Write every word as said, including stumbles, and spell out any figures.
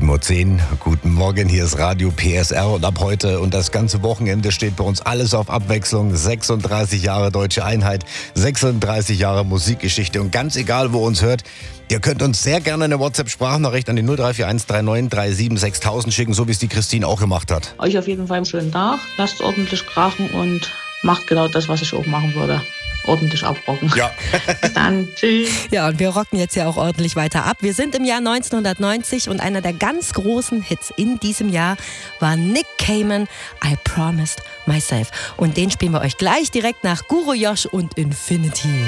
sieben Uhr zehn. Guten Morgen, hier ist Radio P S R und ab heute und das ganze Wochenende steht bei uns alles auf Abwechslung. sechsunddreißig Jahre Deutsche Einheit, sechsunddreißig Jahre Musikgeschichte und ganz egal, wo ihr uns hört, ihr könnt uns sehr gerne eine WhatsApp-Sprachnachricht an die null drei vier eins drei neun drei sieben sechstausend schicken, so wie es die Christine auch gemacht hat. Euch auf jeden Fall einen schönen Tag, lasst ordentlich krachen und macht genau das, was ich auch machen würde. Ordentlich abrocken. Ja. Bis dann. Tschüss. Ja, und wir rocken jetzt ja auch ordentlich weiter ab. Wir sind im Jahr neunzehnhundertneunzig und einer der ganz großen Hits in diesem Jahr war Nick Cayman, I Promised Myself. Und den spielen wir euch gleich direkt nach Guru Josh und Infinity.